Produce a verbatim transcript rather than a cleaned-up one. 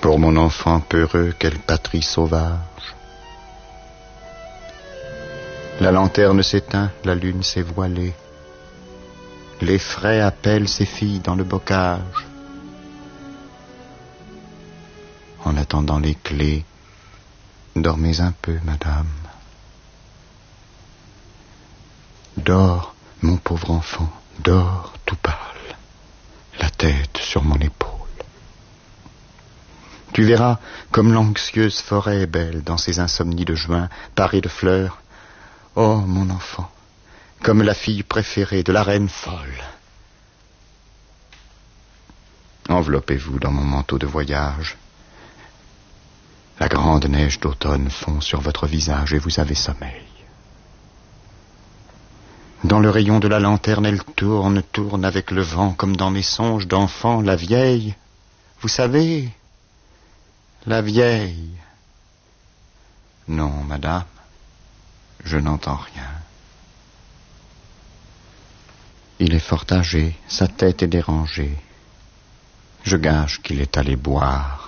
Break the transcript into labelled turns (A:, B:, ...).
A: pour mon enfant peureux, quelle patrie sauvage. La lanterne s'éteint, la lune s'est voilée. Les frais appellent ses filles dans le bocage. En attendant les clés, dormez un peu, madame. Dors, mon pauvre enfant, dors tout pâle, la tête sur mon épaule. Tu verras comme l'anxieuse forêt est belle dans ses insomnies de juin, parée de fleurs. Oh, mon enfant, comme la fille préférée de la reine folle. Enveloppez-vous dans mon manteau de voyage. La grande neige d'automne fond sur votre visage et vous avez sommeil. Dans le rayon de la lanterne, elle tourne, tourne avec le vent, comme dans mes songes d'enfant, la vieille. Vous savez, la vieille. Non, madame, je n'entends rien. Il est fort âgé, sa tête est dérangée. Je gage qu'il est allé boire.